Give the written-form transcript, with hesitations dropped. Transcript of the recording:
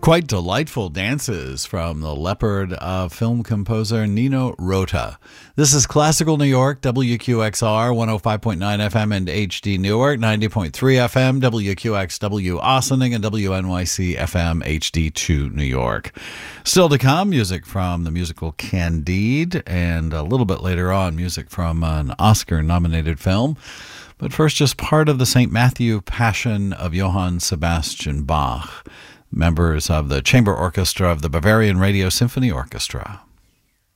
Quite delightful dances from the Leopard film composer Nino Rota. This is Classical New York, WQXR, 105.9 FM and HD Newark, 90.3 FM, WQXW Ossining, and WNYC FM HD2 New York. Still to come, music from the musical Candide, and a little bit later on, music from an Oscar-nominated film. But first, just part of the St. Matthew Passion of Johann Sebastian Bach, members of the chamber orchestra of the Bavarian Radio Symphony Orchestra.